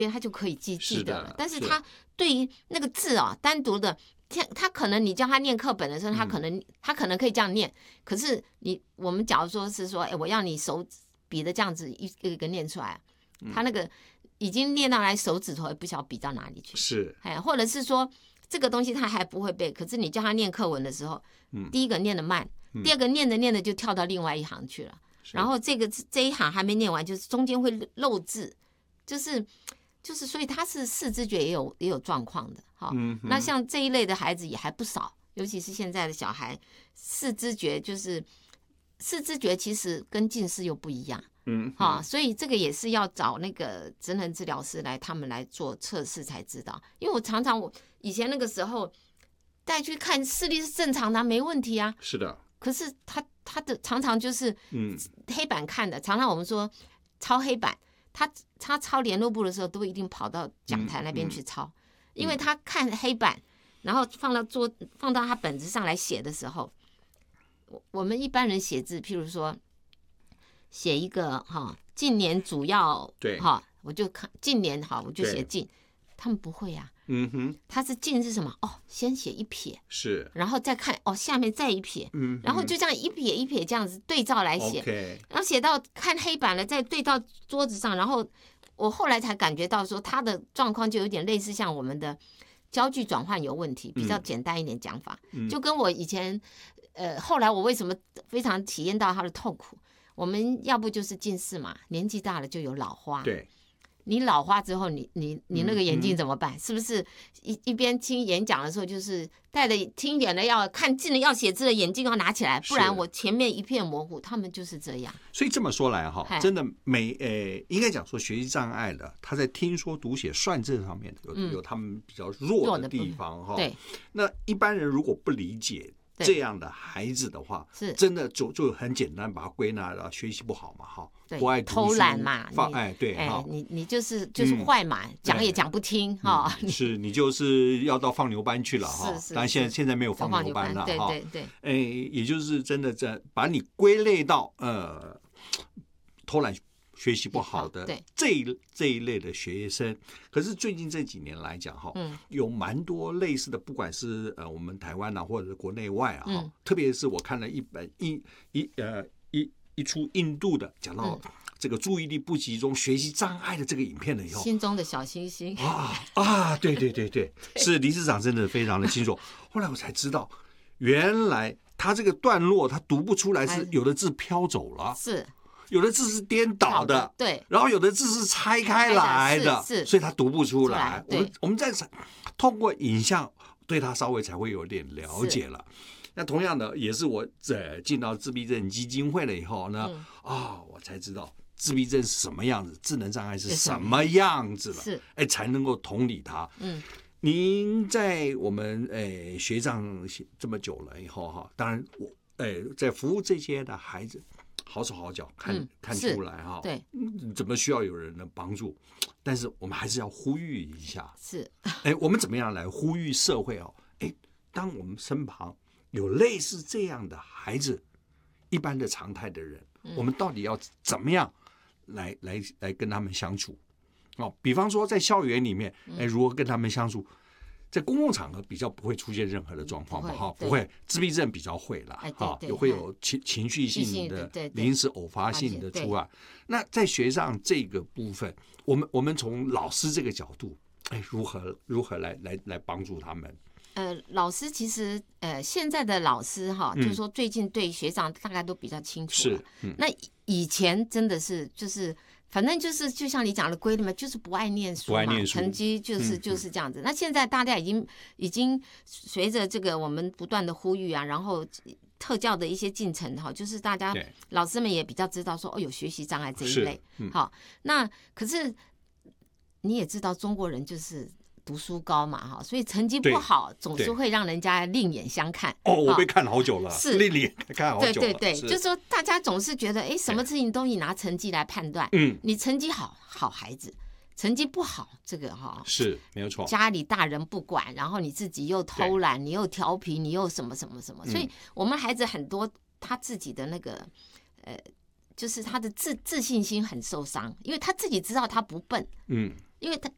他就可以记得了。但是他对于那个字啊，单独的，他可能你叫他念课本的时候，他可能可以这样念。可是我们假如说是说，我要你手笔的这样子一个一个念出来，他那个已经念到来手指头也不晓得比到哪里去。 是， 或者是说这个东西他还不会背，可是你叫他念课文的时候，第一个念得慢，第二个念着就跳到另外一行去了。然后这一行还没念完，就是中间会漏字，就是，所以他是视知觉也有状况的，那像这一类的孩子也还不少，尤其是现在的小孩，视知觉其实跟近视又不一样，所以这个也是要找那个职能治疗师他们来做测试才知道。因为我以前那个时候带去看视力是正常的，没问题啊， 是的。 可是他的常常就是黑板看的，常常我们说抄黑板，他抄联络簿的时候都一定跑到讲台那边去抄，因为他看黑板，然后放到他本子上来写的时候，我们一般人写字，譬如说写一个近年主要我就看近年我就写近，他们不会啊。他是近是什么？先写一撇，是，然后再看下面再一撇，然后就这样一撇一撇这样子对照来写，然后写到看黑板了，再对到桌子上，然后我后来才感觉到说他的状况就有点类似像我们的焦距转换有问题，比较简单一点讲法，就跟我以前后来我为什么非常体验到他的痛苦，我们要不就是近视嘛，年纪大了就有老花，对。你老花之后，你那个眼镜怎么办？是不是一边听演讲的时候，就是戴着听远的要看近的要写字的眼镜要拿起来，不然我前面一片模糊。他们就是这样。 所以这么说来真的应该讲说学习障碍的，他在听说读写算字上面有他们比较弱的地方对。那一般人如果不理解这样的孩子的话，是真的就很简单把它归纳到学习不好嘛不爱读书偷懒嘛， 对你就是坏嘛，讲也讲不听是你就是要到放牛班去了当然现在没有放牛班了对，也就是真的把你归类到偷懒学习不好的这一类的学生。可是最近这几年来讲有蛮多类似的，不管是我们台湾或者是国内外特别是我看了一本一出印度的讲到这个注意力不集中、学习障碍的这个影片了以后， 心中的小星星对，是理事长真的非常的清楚。后来我才知道，原来他这个段落他读不出来，是有的字飘走了，是有的字是颠倒的，对，然后有的字是拆开来的，是，所以他读不出来。我们在通过影像对他稍微才会有点了解了。那同样的，也是我进到自闭症基金会了以后呢，我才知道自闭症是什么样子，智能障碍是什么样子了，才能够同理他。您在我们学障这么久了以后当然我在服务这些的孩子，好手好脚看出来对，怎么需要有人的帮助，但是我们还是要呼吁一下，是，我们怎么样来呼吁社会当我们身旁有类似这样的孩子，一般的常态的人，我们到底要怎么样来跟他们相处？比方说在校园里面，如何跟他们相处？在公共场合比较不会出现任何的状况嘛，不会，自闭症比较会啦，也会有情绪性的、临时偶发性的出来。那在学上这个部分，我们从老师这个角度，如何来帮助他们？ 老师其实现在的老师就是说最近对学长大概都比较清楚了。那以前真的是就是反正就是就像你讲的规律嘛，就是不爱念书嘛，成绩就是这样子。那现在大家已经随着这个我们不断的呼吁啊，然后特教的一些进程就是大家老师们也比较知道说有学习障碍这一类。那可是你也知道中国人就是读书高嘛所以成绩不好总是会让人家另眼相看。 我被看好久了，是另眼看好久了。 对，就是说大家总是觉得什么事情都以拿成绩来判断。你成绩好孩子，成绩不好这个是没有错， 家里大人不管，然后你自己又偷懒，你又调皮，你又什么什么什么，所以我们孩子很多他自己的那个就是他的自信心很受伤，因为他自己知道他不笨。因为